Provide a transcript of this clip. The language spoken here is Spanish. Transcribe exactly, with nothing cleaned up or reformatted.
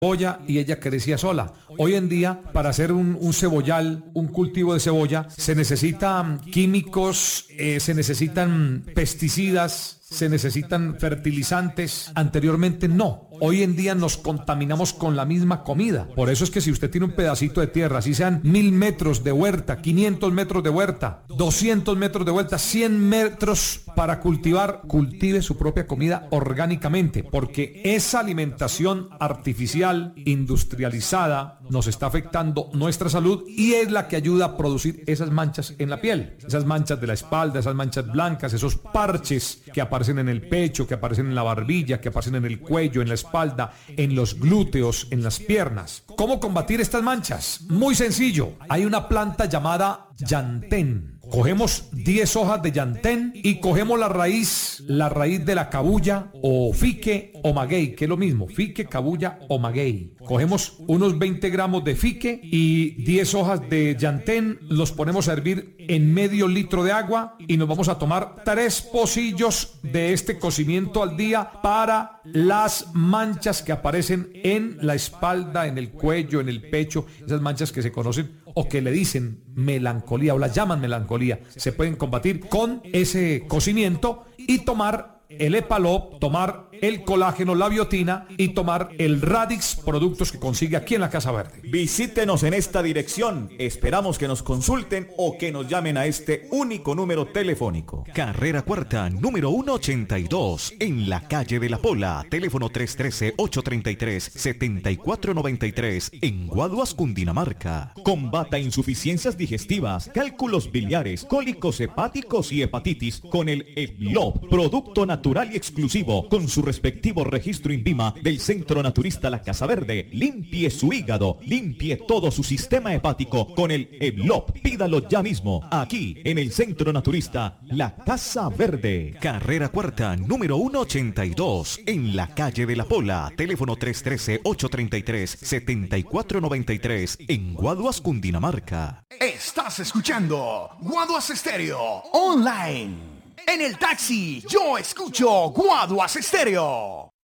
cebolla y ella crecía sola. Hoy en día, para hacer un, un cebollal, un cultivo de cebolla, se necesitan químicos, eh, se necesitan pesticidas, se necesitan fertilizantes. Anteriormente no. Hoy en día nos contaminamos con la misma comida. Por eso es que si usted tiene un pedacito de tierra, así sean mil metros de huerta, quinientos metros de huerta, doscientos metros de huerta, cien metros para cultivar, cultive su propia comida orgánicamente, porque esa alimentación artificial, industrializada, nos está afectando nuestra salud y es la que ayuda a producir esas manchas en la piel, esas manchas de la espalda, esas manchas blancas, esos parches que aparecen en el pecho, que aparecen en la barbilla, que aparecen en el cuello, en la espalda, en los glúteos, en las piernas. ¿Cómo combatir estas manchas? Muy sencillo. Hay una planta llamada llantén. Cogemos diez hojas de llantén y cogemos la raíz, la raíz de la cabuya o fique o maguey, que es lo mismo, fique, cabuya o maguey. Cogemos unos veinte gramos de fique y diez hojas de llantén, los ponemos a hervir en medio litro de agua y nos vamos a tomar tres pocillos de este cocimiento al día para las manchas que aparecen en la espalda, en el cuello, en el pecho, esas manchas que se conocen o que le dicen melancolía o las llaman melancolía. Se pueden combatir con ese cocimiento y tomar el Epalop, tomar el colágeno, la biotina y tomar el Radix, productos que consigue aquí en la Casa Verde. Visítenos en esta dirección. Esperamos que nos consulten o que nos llamen a este único número telefónico. Carrera Cuarta, número ciento ochenta y dos, en la calle de la Pola. Teléfono tres uno tres, ocho tres tres, siete cuatro nueve tres, en Guaduas, Cundinamarca. Combata insuficiencias digestivas, cálculos biliares, cólicos hepáticos y hepatitis con el Epilop, producto natural y exclusivo, con su respectivo registro INVIMA del Centro Naturista La Casa Verde. Limpie su hígado, limpie todo su sistema hepático con el Epilop. Pídalo ya mismo, aquí en el Centro Naturista La Casa Verde. Carrera Cuarta, número ciento ochenta y dos, en la calle de la Pola. Teléfono tres uno tres, ocho tres tres, siete cuatro nueve tres, en Guaduas, Cundinamarca. Estás escuchando Guaduas Estéreo Online. En el taxi, yo escucho Guaduas Estéreo.